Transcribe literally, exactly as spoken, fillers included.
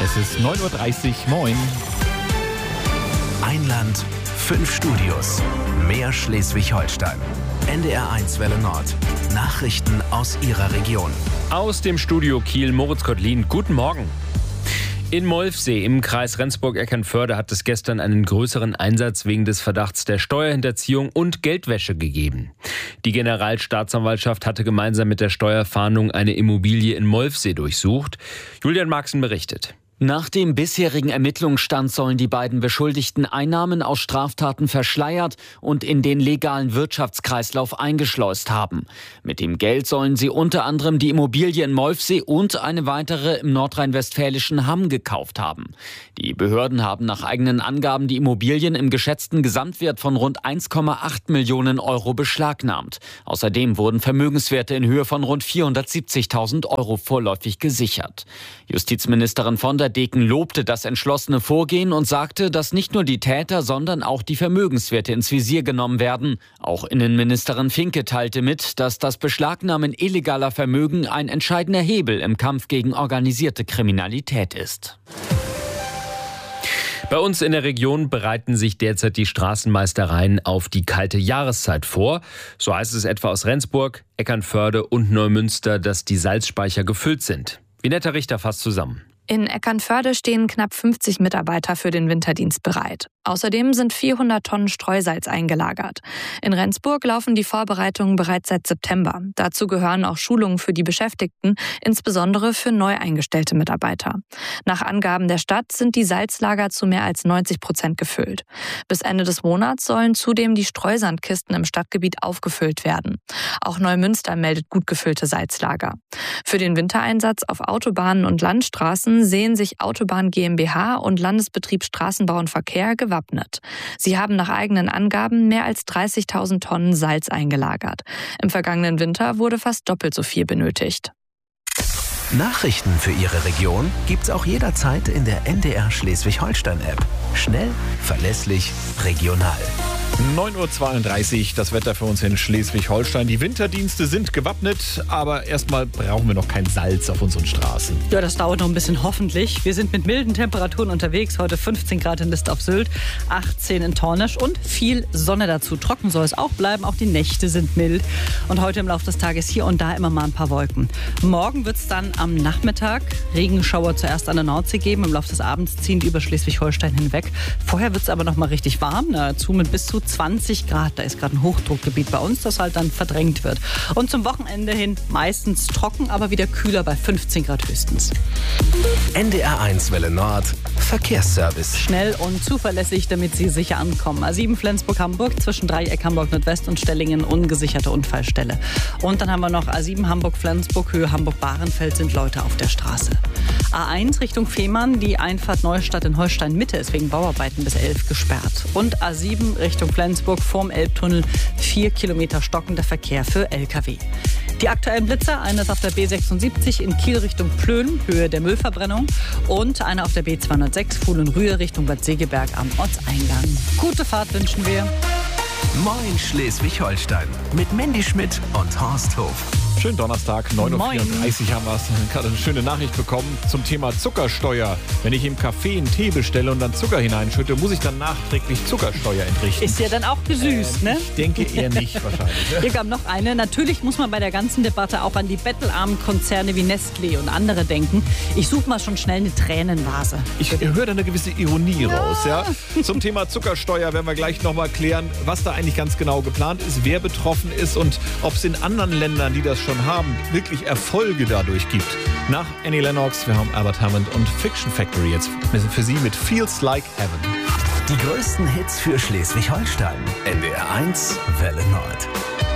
Es ist neun Uhr dreißig. Moin. Ein Land, fünf Studios. Mehr Schleswig-Holstein. N D R eins Welle Nord. Nachrichten aus Ihrer Region. Aus dem Studio Kiel, Moritz Kottlin. Guten Morgen. In Molfsee im Kreis Rendsburg-Eckernförde hat es gestern einen größeren Einsatz wegen des Verdachts der Steuerhinterziehung und Geldwäsche gegeben. Die Generalstaatsanwaltschaft hatte gemeinsam mit der Steuerfahndung eine Immobilie in Molfsee durchsucht. Julian Marxen berichtet. Nach dem bisherigen Ermittlungsstand sollen die beiden Beschuldigten Einnahmen aus Straftaten verschleiert und in den legalen Wirtschaftskreislauf eingeschleust haben. Mit dem Geld sollen sie unter anderem die Immobilie in Molfsee und eine weitere im nordrhein-westfälischen Hamm gekauft haben. Die Behörden haben nach eigenen Angaben die Immobilien im geschätzten Gesamtwert von rund eins Komma acht Millionen Euro beschlagnahmt. Außerdem wurden Vermögenswerte in Höhe von rund vierhundertsiebzigtausend Euro vorläufig gesichert. Justizministerin von der Deken lobte das entschlossene Vorgehen und sagte, dass nicht nur die Täter, sondern auch die Vermögenswerte ins Visier genommen werden. Auch Innenministerin Finke teilte mit, dass das Beschlagnahmen illegaler Vermögen ein entscheidender Hebel im Kampf gegen organisierte Kriminalität ist. Bei uns in der Region bereiten sich derzeit die Straßenmeistereien auf die kalte Jahreszeit vor. So heißt es etwa aus Rendsburg, Eckernförde und Neumünster, dass die Salzspeicher gefüllt sind. Vinetta Richter fasst zusammen. In Eckernförde stehen knapp fünfzig Mitarbeiter für den Winterdienst bereit. Außerdem sind vierhundert Tonnen Streusalz eingelagert. In Rendsburg laufen die Vorbereitungen bereits seit September. Dazu gehören auch Schulungen für die Beschäftigten, insbesondere für neu eingestellte Mitarbeiter. Nach Angaben der Stadt sind die Salzlager zu mehr als neunzig Prozent gefüllt. Bis Ende des Monats sollen zudem die Streusandkisten im Stadtgebiet aufgefüllt werden. Auch Neumünster meldet gut gefüllte Salzlager. Für den Wintereinsatz auf Autobahnen und Landstraßen sehen sich Autobahn GmbH und Landesbetrieb Straßenbau und Verkehr gewappnet. Sie haben nach eigenen Angaben mehr als dreißigtausend Tonnen Salz eingelagert. Im vergangenen Winter wurde fast doppelt so viel benötigt. Nachrichten für Ihre Region gibt's auch jederzeit in der N D R Schleswig-Holstein-App. Schnell, verlässlich, regional. neun Uhr zweiunddreißig, das Wetter für uns in Schleswig-Holstein. Die Winterdienste sind gewappnet, aber erstmal brauchen wir noch kein Salz auf unseren Straßen. Ja, das dauert noch ein bisschen, hoffentlich. Wir sind mit milden Temperaturen unterwegs. Heute fünfzehn Grad in List auf Sylt, achtzehn in Tornisch und viel Sonne dazu. Trocken soll es auch bleiben, auch die Nächte sind mild. Und heute im Laufe des Tages hier und da immer mal ein paar Wolken. Morgen wird es dann am Nachmittag Regenschauer zuerst an der Nordsee geben. Im Laufe des Abends ziehen die über Schleswig-Holstein hinweg. Vorher wird es aber noch mal richtig warm, nahezu mit bis zu zwanzig Grad. Da ist gerade ein Hochdruckgebiet bei uns, das halt dann verdrängt wird. Und zum Wochenende hin meistens trocken, aber wieder kühler bei fünfzehn Grad höchstens. N D R eins Welle Nord, Verkehrsservice. Schnell und zuverlässig, damit Sie sicher ankommen. A sieben Flensburg-Hamburg zwischen Dreieck Hamburg-Nordwest und Stellingen, ungesicherte Unfallstelle. Und dann haben wir noch A sieben Hamburg-Flensburg, Höhe Hamburg-Bahrenfeld, sind Leute auf der Straße. A eins Richtung Fehmarn, die Einfahrt Neustadt in Holstein-Mitte ist wegen Bauarbeiten bis elf gesperrt. Und A sieben Richtung Flensburg vorm Elbtunnel, vier Kilometer stockender Verkehr für L K W. Die aktuellen Blitzer, einer ist auf der B sechsundsiebzig in Kiel Richtung Plön, Höhe der Müllverbrennung. Und einer auf der B zweihundertsechs, Fuhlen-Rühe Richtung Bad Segeberg am Ortseingang. Gute Fahrt wünschen wir. Moin Schleswig-Holstein mit Mandy Schmidt und Horst Hof. Schönen Donnerstag, neun Uhr vierunddreißig haben wir es. Gerade eine schöne Nachricht bekommen zum Thema Zuckersteuer. Wenn ich im Café einen Tee bestelle und dann Zucker hineinschütte, muss ich dann nachträglich Zuckersteuer entrichten. Ist ja dann auch gesüßt, äh, ne? Ich denke eher nicht wahrscheinlich. Ne? Hier kam noch eine. Natürlich muss man bei der ganzen Debatte auch an die bettelarmen Konzerne wie Nestlé und andere denken. Ich suche mal schon schnell eine Tränenvase. Ich höre da eine gewisse Ironie ja. raus. Ja? Zum Thema Zuckersteuer werden wir gleich nochmal klären, was da eigentlich ganz genau geplant ist, wer betroffen ist und ob es in anderen Ländern, die das schon haben, wirklich Erfolge dadurch gibt. Nach Annie Lennox, wir haben Albert Hammond und Fiction Factory jetzt für Sie mit Feels Like Heaven. Die größten Hits für Schleswig-Holstein. N D R eins Welle Nord.